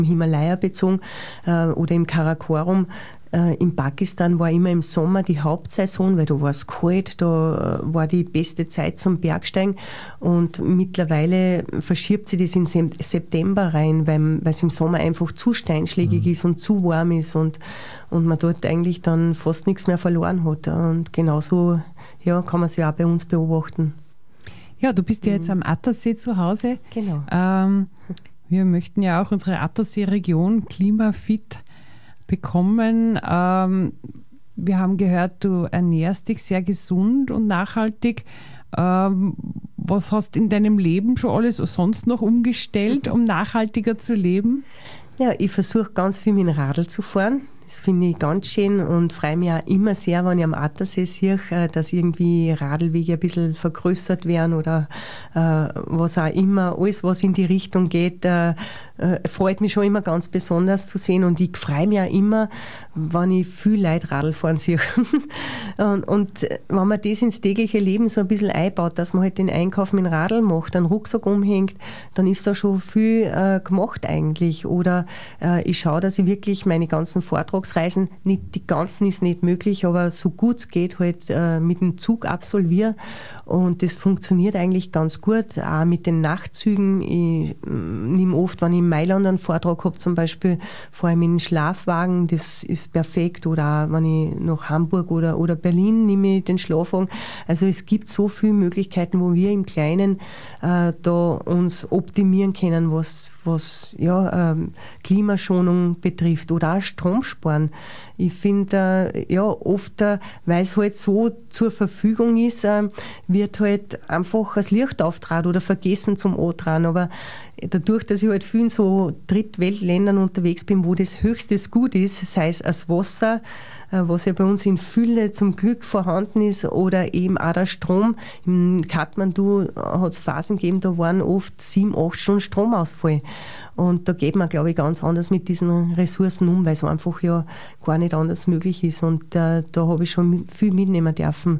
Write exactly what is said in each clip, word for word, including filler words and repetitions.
im Himalaya bezogen äh, oder im Karakorum. Äh, in Pakistan war immer im Sommer die Hauptsaison, weil da war es kalt, da äh, war die beste Zeit zum Bergsteigen und mittlerweile verschiebt sich das in Sem- September rein, weil es im Sommer einfach zu steinschlägig mhm. ist und zu warm ist und, und man dort eigentlich dann fast nichts mehr verloren hat. Und genauso ja, kann man es ja auch bei uns beobachten. Ja, du bist ja jetzt am Attersee zu Hause. Genau. Ähm, wir möchten ja auch unsere Attersee-Region klimafit bekommen. Ähm, wir haben gehört, du ernährst dich sehr gesund und nachhaltig. Ähm, was hast du in deinem Leben schon alles sonst noch umgestellt, um nachhaltiger zu leben? Ja, ich versuche ganz viel mit dem Radl zu fahren. Das finde ich ganz schön und freue mich auch immer sehr, wenn ich am Attersee sehe, dass irgendwie Radlwege ein bisschen vergrößert werden oder äh, was auch immer. Alles, was in die Richtung geht, äh, äh, freut mich schon immer ganz besonders zu sehen und ich freue mich auch immer, wenn ich viel Leute Radl fahren sehe. und, und wenn man das ins tägliche Leben so ein bisschen einbaut, dass man halt den Einkauf mit dem Radl macht, einen Rucksack umhängt, dann ist da schon viel äh, gemacht eigentlich. Oder äh, ich schaue, dass ich wirklich meine ganzen Vortragsreisen, nicht die ganzen ist nicht möglich, aber so gut es geht, halt äh, mit dem Zug absolviere. Und das funktioniert eigentlich ganz gut, auch mit den Nachtzügen. Ich nehme oft, wenn ich in Mailand einen Vortrag habe, zum Beispiel, fahre ich mit dem Schlafwagen, das ist perfekt. Oder auch, wenn ich nach Hamburg oder, oder Berlin nehme ich den Schlafwagen. Also es gibt so viele Möglichkeiten, wo wir im Kleinen äh, da uns optimieren können, was, was ja, ähm, Klimaschonung betrifft oder auch Strom sparen. Ich finde, äh, ja, oft, äh, weil es halt so zur Verfügung ist, äh, wird halt einfach das Licht auftrat oder vergessen zum Antragen. Aber dadurch, dass ich halt viel in so Drittweltländern unterwegs bin, wo das höchstes Gut ist, sei es das Wasser, was ja bei uns in Fülle zum Glück vorhanden ist, oder eben auch der Strom. Im Kathmandu hat es Phasen gegeben, da waren oft sieben, acht Stunden Stromausfall. Und da geht man, glaube ich, ganz anders mit diesen Ressourcen um, weil es einfach ja gar nicht anders möglich ist. Und äh, da habe ich schon viel mitnehmen dürfen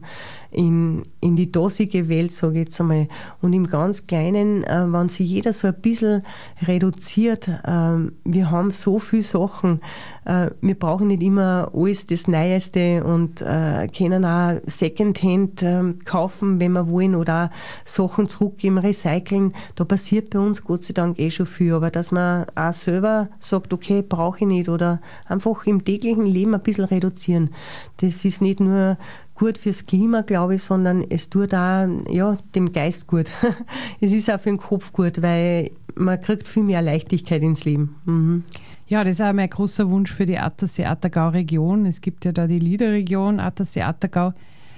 in, in die dosige Welt, sage ich jetzt einmal. Und im ganz Kleinen, äh, wenn sich jeder so ein bisschen reduziert, äh, wir haben so viele Sachen, äh, wir brauchen nicht immer alles das Neueste und äh, können auch Secondhand äh, kaufen, wenn wir wollen, oder auch Sachen zurückgeben, recyceln. Da passiert bei uns Gott sei Dank eh schon viel, aber dass man auch selber sagt, okay, brauche ich nicht, oder einfach im täglichen Leben ein bisschen reduzieren. Das ist nicht nur gut fürs Klima, glaube ich, sondern es tut auch ja, dem Geist gut. Es ist auch für den Kopf gut, weil man kriegt viel mehr Leichtigkeit ins Leben. Mhm. Ja, das ist auch mein großer Wunsch für die Attersee-Attergau-Region. Es gibt ja da die Liederregion Attersee-Attergau,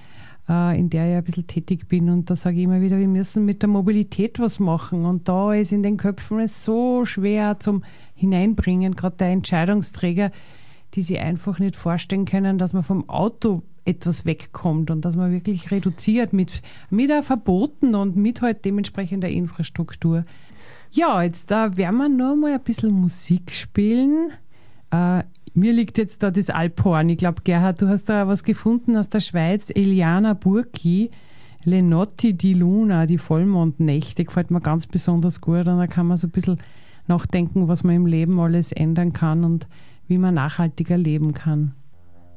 in der ich ein bisschen tätig bin. Und da sage ich immer wieder, wir müssen mit der Mobilität was machen. Und da ist in den Köpfen es so schwer zum Hineinbringen, gerade der Entscheidungsträger, die sich einfach nicht vorstellen können, dass man vom Auto etwas wegkommt und dass man wirklich reduziert mit, mit auch Verboten und mit halt dementsprechender Infrastruktur. Ja, jetzt da werden wir nur mal ein bisschen Musik spielen. Äh, mir liegt jetzt da das Alphorn. Ich glaube, Gerhard, du hast da was gefunden aus der Schweiz. Eliana Burki, Le Notti di Luna, die Vollmondnächte, gefällt mir ganz besonders gut. Und da kann man so ein bisschen nachdenken, was man im Leben alles ändern kann und wie man nachhaltiger leben kann.